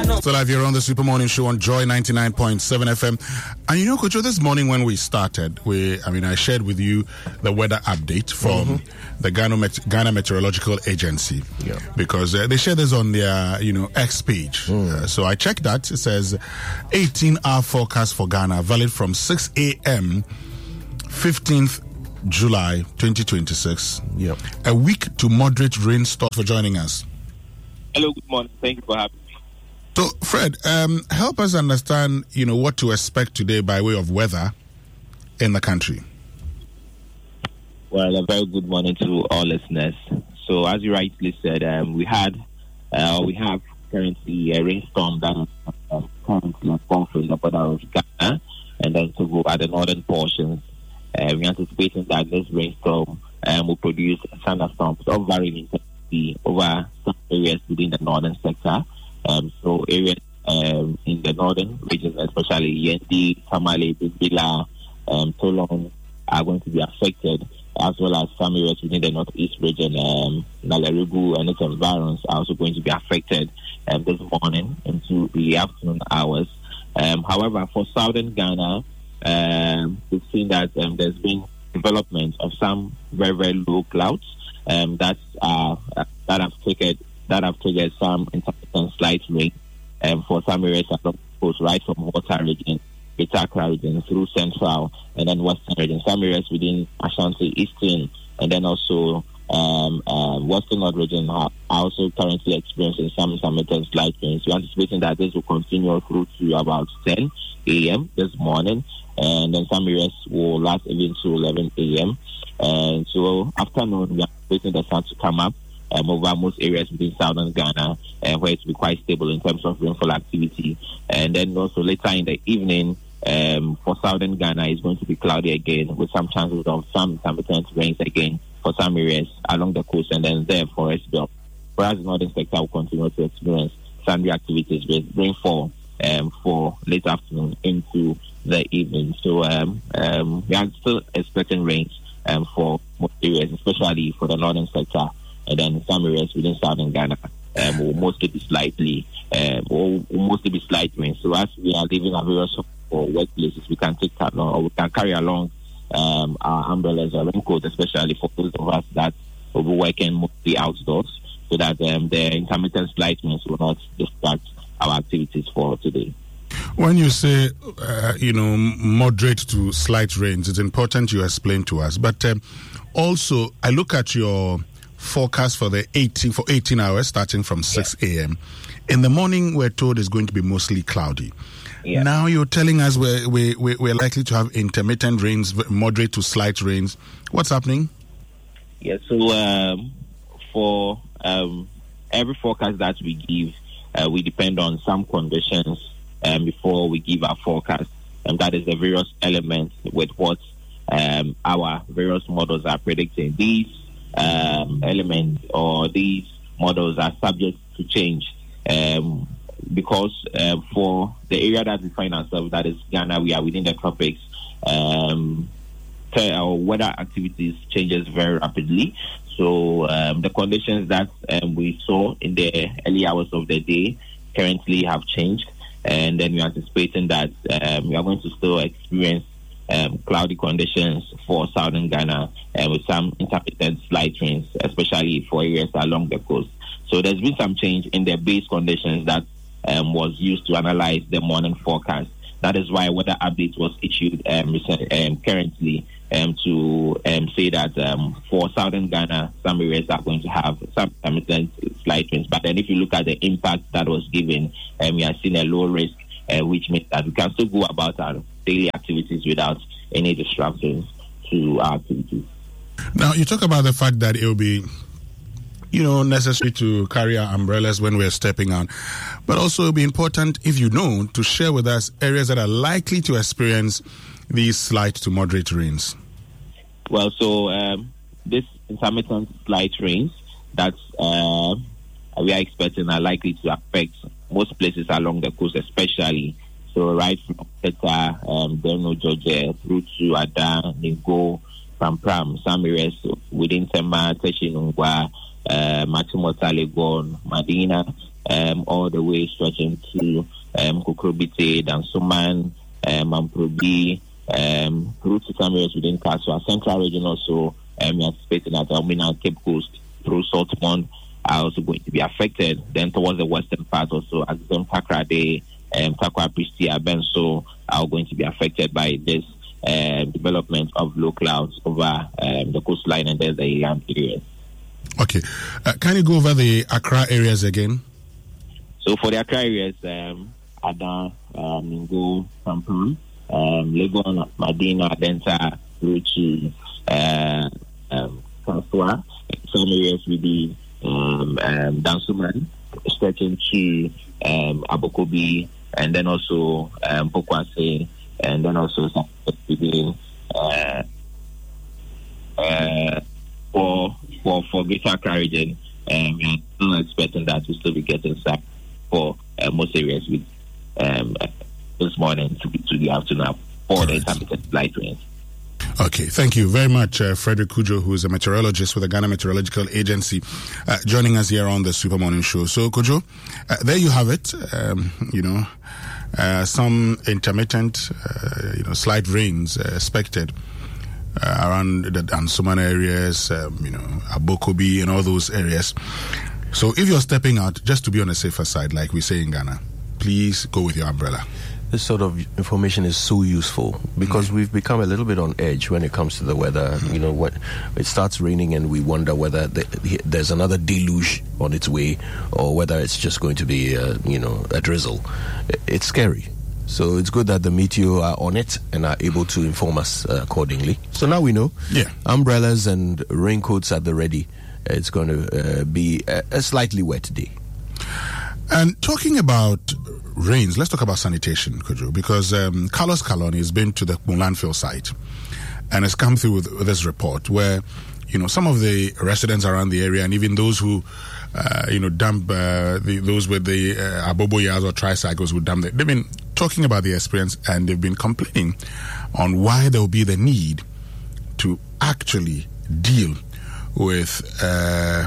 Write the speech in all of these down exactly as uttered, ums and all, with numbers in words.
So live here on the Super Morning Show on Joy ninety-nine point seven F M. And you know, Coach, this morning when we started, we, I mean, I shared with you the weather update from mm-hmm. the Ghana, Met- Ghana Meteorological Agency. Yeah. Because uh, they share this on their, you know, X page. Mm. Uh, so I checked that. It says eighteen hour forecast for Ghana, valid from six a.m. fifteenth July twenty twenty-six. Yeah. A weak to moderate rain start for joining us. Hello, good morning. Thank you for having me. So, Fred, um, help us understand, you know, what to expect today by way of weather in the country. Well, a very good morning to all listeners. So, as you rightly said, um, we had, uh, we have currently a rainstorm that is uh, currently confronting the border of Ghana, and then to go at the northern portions. Uh, we're anticipating that this rainstorm um, will produce thunderstorms of varying intensity over some areas within the northern sector. Um, so areas um, in the northern region, especially Yendi, Tamale, Bimbila, um, Tolon, are going to be affected, as well as some areas within the northeast region, um, Naleribu and its environs are also going to be affected um, this morning into the afternoon hours. Um, however, for southern Ghana, um, we've seen that um, there's been development of some very, very low clouds um, that, uh, that have taken that have triggered some intermittent slight rain um, for some areas along the coast, right from Water region, Greater region, through Central, and then Western region. Some areas within Ashanti, Eastern, and then also um, uh, Western North region are also currently experiencing some intermittent slight rains. We're anticipating that this will continue through to about ten a.m. this morning, and then some areas will last even to eleven a.m. And so afternoon, we are waiting the sun to come up Um, over most areas within southern Ghana, uh, where it will be quite stable in terms of rainfall activity. And then also later in the evening, um, for southern Ghana, it's going to be cloudy again, with some chances of some intermittent rains again for some areas along the coast, and then there forest belt. Whereas the northern sector will continue to experience sandy activities with rainfall um, for late afternoon into the evening. So um, um, we are still expecting rains um, for most areas, especially for the northern sector. And then some areas within southern Ghana um, will mostly be slightly, um, will, will mostly be slight rain. So as we are living at various workplaces, we can take that along, or we can carry along um, our umbrellas or raincoats, especially for those of us that will be working mostly outdoors, so that um, the intermittent slight rains will not distract our activities for today. When you say, uh, you know, moderate to slight rains, it's important you explain to us. But um, also, I look at your forecast for the eighteen for eighteen hours starting from six a.m. In the morning, we're told it's going to be mostly cloudy. Yeah. Now you're telling us we're, we, we, we're likely to have intermittent rains, moderate to slight rains. What's happening? Yeah, so um, for um, every forecast that we give, uh, we depend on some conditions um, before we give our forecast. And that is the various elements with what um, our various models are predicting. These Um, elements or these models are subject to change um, because uh, for the area that we find ourselves, that is Ghana, we are within the tropics. Um, our weather activities changes very rapidly. So um, the conditions that um, we saw in the early hours of the day currently have changed, and then we are anticipating that um, we are going to still experience Um, cloudy conditions for southern Ghana and uh, with some intermittent slight rains, especially for areas along the coast. So there's been some change in the base conditions that um, was used to analyze the morning forecast. That is why weather update was issued um, recent, um, currently um, to um, say that um, for southern Ghana, some areas are going to have some intermittent slight rains. But then if you look at the impact that was given, um, we are seeing a low risk, uh, which means that we can still go about our daily activities without any disruptions to our activities. Now, you talk about the fact that it will be, you know, necessary to carry our umbrellas when we're stepping out, but also it will be important, if you know, to share with us areas that are likely to experience these slight to moderate rains. Well, so um, this intermittent slight rains that uh, we are expecting are likely to affect most places along the coast, especially. So right from Peta, um, Deno, Georgia, through to Ada, Nigo, Pram Pram, some areas within Tema, Teshinungwa, uh, Matimota, Legon, Madina, um, all the way stretching to um, Kokrobite, Dansoman, um, Amprobi, um, through to some areas within Kaswa. Central region also, um, we are anticipating that Elmina, Cape Coast, through Saltmont are also going to be affected. Then towards the western part also, Axum, Takrade, um, Takwa, Pristia, Benso are going to be affected by this uh, development of low clouds over um, the coastline and then the Iran area. Okay. Uh, can you go over the Accra areas again? So for the Accra areas, um, Ada, um, Mingo, Sampun, um, Legon, Madina, Denta, Ruchi, uh, um, Kaswa, some areas with the um, um, Dansuman, stretching to um, Abokobi, and then also um, Pokwase, and then also some uh, uh, for for for Greater Accra region, um, we are still expecting that to still be getting sacked for uh, most areas with um, uh, this morning to be to the afternoon for the intermittent light rains. Okay, thank you very much, uh, Frederick Kujo, who is a meteorologist with the Ghana Meteorological Agency, uh, joining us here on the Super Morning Show. So, Kujo, uh, there you have it. Um, you know, uh, some intermittent, uh, you know, slight rains uh, expected uh, around the Dansoman areas, um, you know, Abokobi and all those areas. So, if you're stepping out, just to be on the safer side, like we say in Ghana, please go with your umbrella. This sort of information is so useful because mm. we've become a little bit on edge when it comes to the weather. Mm. You know, when it starts raining and we wonder whether the, there's another deluge on its way or whether it's just going to be, uh, you know, a drizzle. It's scary. So it's good that the Meteo are on it and are able to inform us uh, accordingly. So now we know. Yeah. Umbrellas and raincoats at the ready. It's going to uh, be a, a slightly wet day. And talking about rains, let's talk about sanitation, Kojo, because um, Carlos Kaloni has been to the landfill site and has come through with, with this report where, you know, some of the residents around the area and even those who, uh, you know, dump, uh, the, those with the uh, aboboyas or tricycles who dump, the, they've been talking about the experience and they've been complaining on why there will be the need to actually deal with uh,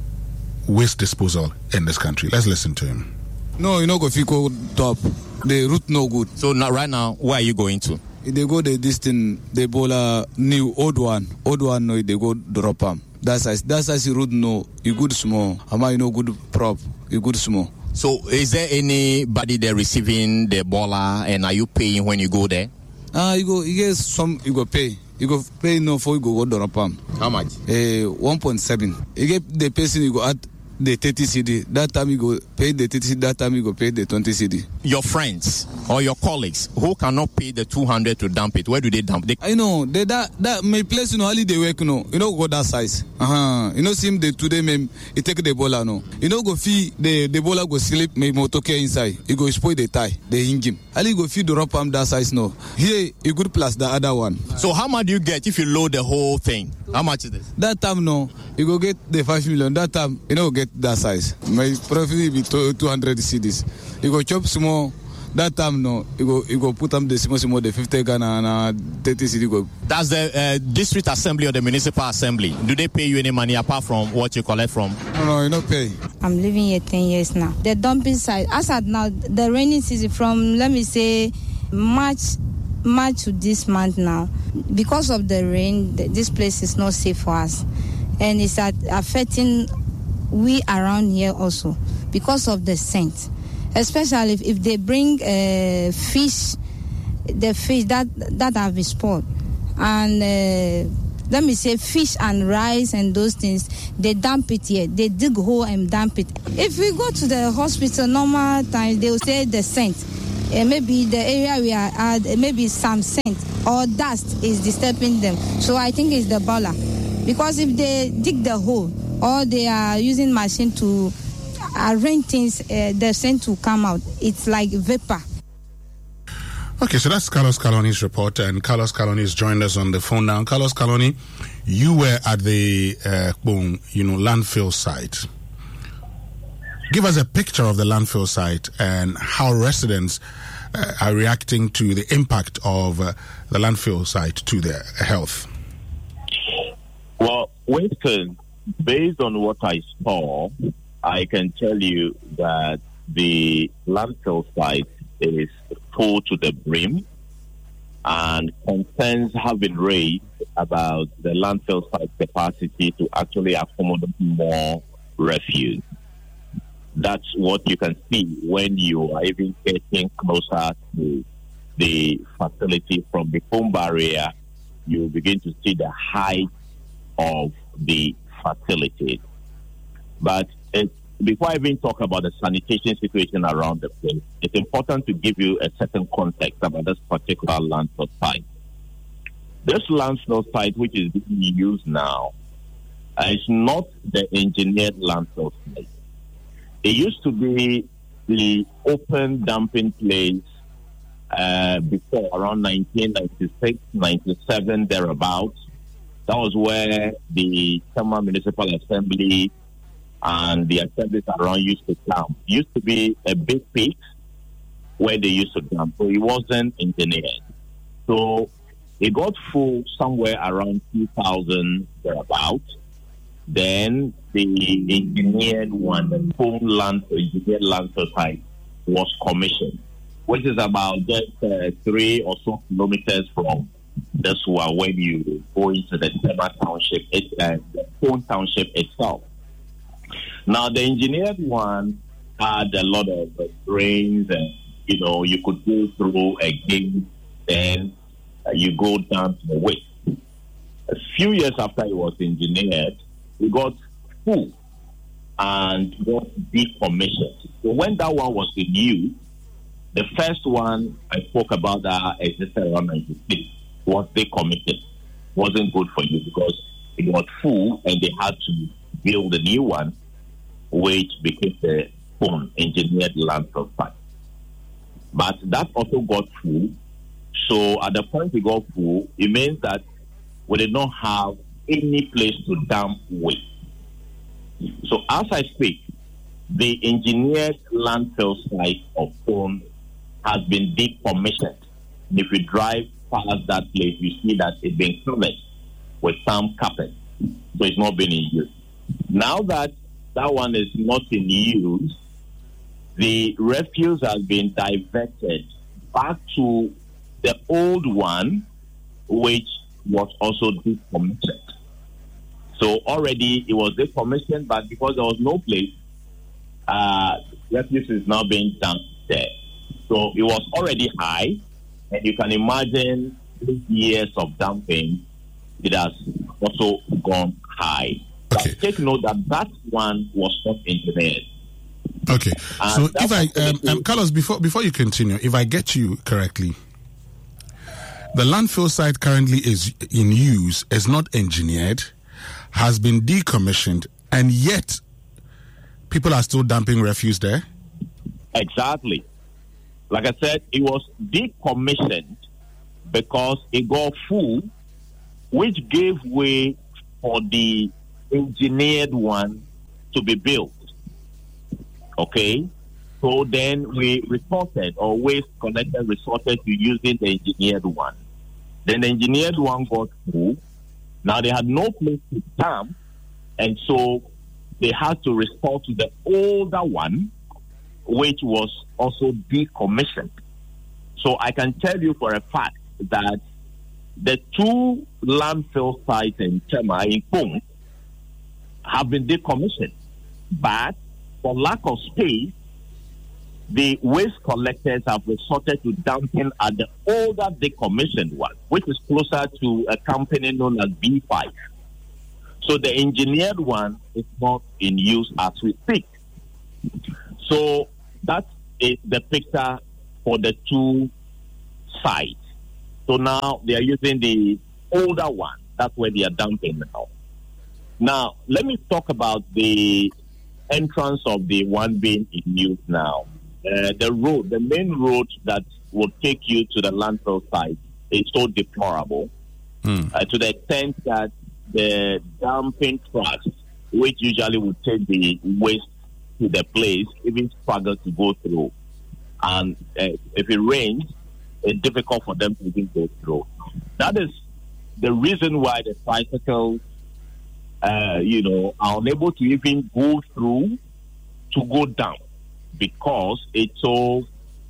waste disposal in this country. Let's listen to him. No, you know, go go top. The route no good. So now, right now, where are you going to? They go the distance. They bola new old one, old one. No, they go drop them. That's as that's as the route no. You good small. Ama you know good prop. You good small. So is there anybody there receiving the bola, and are you paying when you go there? Ah, uh, you go. You get some. You go pay. You go pay no for you go go drop them. How much? Eh, uh, one point seven. You get the person you go at. The thirty C D. That time you go pay the thirty C D. That time you go pay the twenty C D. Your friends or your colleagues who cannot pay the two hundred to dump it, where do they dump? They- I know. They, that that my place, you know, only they work, you know. You know, go that size. Uh huh. You know, see the today, me, he take the bola, no. You know, go fee the the bola go sleep, me motor care inside. You go spoil the tie, the hingim. Ali go feed the rope am that size, no. Here, you good plus the other one. So how much do you get if you load the whole thing? How much is this? That time, no. You go get the five million. That time, you know, get that size. My profit will be two hundred C Ds. You go chop small. That time, no. You go you go put them the small small the fifty Ghana and uh, thirty C D go. That's the uh, district assembly or the municipal assembly. Do they pay you any money apart from what you collect from? No, no, you don't pay. I'm living here ten years now. The dumping site, as at now, the rainy season from let me say March. March to this month now, because of the rain, this place is not safe for us, and it's affecting we around here also because of the scent, especially if, if they bring uh, fish, the fish that that have been spoiled, and uh, let me say fish and rice and those things, they dump it here, they dig hole and dump it. If we go to the hospital normal times, they will say the scent. Uh, maybe the area we are at, uh, maybe some scent or dust is disturbing them. So I think it's the bola. Because if they dig the hole or they are using machine to arrange things, uh, the scent will come out. It's like vapor. Okay, so that's Carlos Kaloni's report, and Carlos Kaloni has joined us on the phone now. Carlos Kaloni, you were at the uh, you know, landfill site. Give us a picture of the landfill site and how residents uh, are reacting to the impact of uh, the landfill site to their health. Well, Winston, based on what I saw, I can tell you that the landfill site is full to the brim, and concerns have been raised about the landfill site capacity to actually accommodate more refuse. That's what you can see when you are even getting closer to the facility. From the foam barrier, you begin to see the height of the facility. But it's, before I even talk about the sanitation situation around the place, it's important to give you a certain context about this particular landfill site. This landfill site, which is being used now, uh, is not the engineered landfill site. It used to be the open dumping place uh, before, around nineteen ninety-six, ninety-seven, thereabouts. That was where the Tema Municipal Assembly and the assemblies around used to dump. It used to be a big pit where they used to dump, so it wasn't engineered. So it got full somewhere around two thousand, thereabouts. Then the engineered one, the full land, engineered landfill site, was commissioned, which is about just uh, three or so kilometers from this one when you go into the Tema Township, it, uh, the Pone Township itself. Now, the engineered one had a lot of uh, drains, and you know, you could go through a gate, then uh, you go down to the waste. A few years after it was engineered, it got full and got decommissioned. So when that one was in use, the first one I spoke about that existed around ninety-six was decommissioned. Wasn't good for you because it got full and they had to build a new one, which became the Pone engineered landfill site. But that also got full. So at the point it got full, it means that we did not have any place to dump waste. So as I speak, the engineered landfill site of Pone has been decommissioned. If you drive past that place, you see that it's been covered with some carpet. So it's not been in use. Now that that one is not in use, the refuse has been diverted back to the old one, which was also decommissioned. So already it was decommissioned, but because there was no place, uh, refuse is now being dumped there. So it was already high, and you can imagine three years of dumping, it has also gone high. Okay. But take note that that one was not engineered. Okay. And so if I, um, um, Carlos, before before you continue, if I get you correctly, the landfill site currently is in use, is not engineered, has been decommissioned, and yet people are still dumping refuse there? Exactly. Like I said, it was decommissioned because it got full, which gave way for the engineered one to be built. Okay? So then we resorted, or waste collected resorted to using the engineered one. Then the engineered one got full. Now they had no place to dump, and so they had to resort to the older one, which was also decommissioned. So I can tell you for a fact that the two landfill sites in Tema, in Pone, have been decommissioned. But for lack of space, the waste collectors have resorted to dumping at the older decommissioned one, which is closer to a company known as B five. So the engineered one is not in use as we speak. So that is the picture for the two sites. So now they are using the older one. That's where they are dumping now. Now, let me talk about the entrance of the one being in use now. Uh, the road, the main road that will take you to the landfill site is so deplorable mm. uh, to the extent that the dumping trucks, which usually would take the waste to the place, even struggle to go through. And uh, if it rains, it's difficult for them to even go through. That is the reason why the tricycles, uh, you know, are unable to even go through to go down because it's so,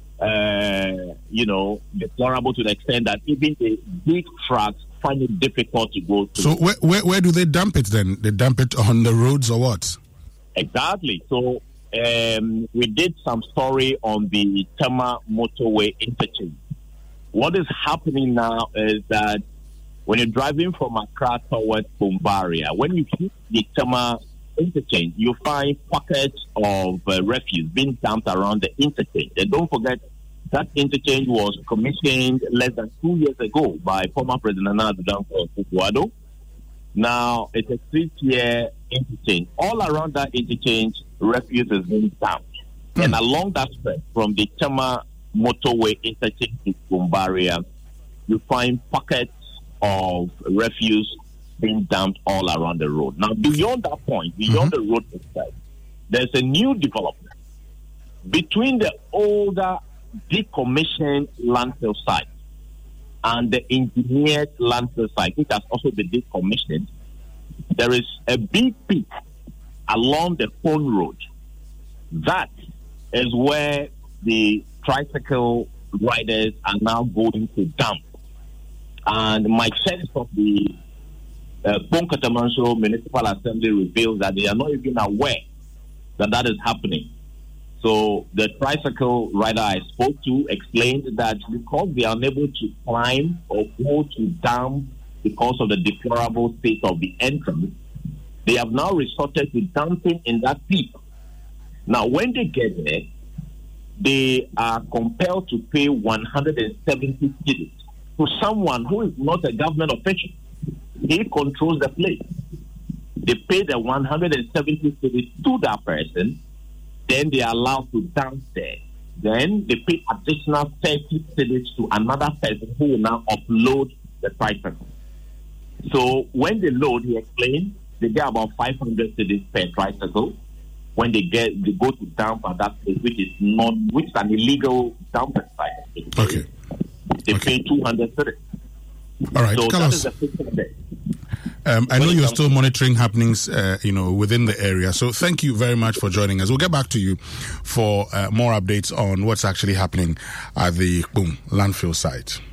uh, you know, deplorable to the extent that even the big trucks find it difficult to go through. So where, where, where do they dump it then? They dump it on the roads or what? Exactly. So um, we did some story on the Tema motorway interchange. What is happening now is that when you're driving from Accra towards Bombaria, when you hit the Tema interchange, you find pockets of uh, refuse being dumped around the interchange. And don't forget, that interchange was commissioned less than two years ago by former President Nana Addo Dankwa. Now, it's a three-tier interchange. All around that interchange, refuse is being dumped. Mm. And along that stretch, from the Tema motorway interchange to Bombaria, you find pockets of refuse being dumped all around the road. Now, beyond that point, beyond mm-hmm. the road itself, there's a new development between the older decommissioned landfill site and the engineered landfill site, which has also been decommissioned. There is a big pit along the phone road. That is where the tricycle riders are now going to dump. And my sense of the uh, Bonkatamanso Municipal Assembly reveals that they are not even aware that that is happening. So the tricycle rider I spoke to explained that because they are unable to climb or go to dump because of the deplorable state of the entrance, they have now resorted to dumping in that pit. Now, when they get there, they are compelled to pay one hundred seventy cedis to someone who is not a government official. He controls the place. They pay the one hundred seventy cedis to that person, then they are allowed to dump there. Then they pay additional thirty cedis to another person who will now upload the tricycle. So when they load, he explained, they get about five hundred cedis per tricycle. When they get, they go to dump at that place, which is not, which is an illegal dumping site. Okay. They okay. pay two hundred cedis. All right, so Carlos. That is the picture there. Um, I know you're still monitoring happenings, uh, you know, within the area. So thank you very much for joining us. We'll get back to you for uh, more updates on what's actually happening at the Boom landfill site.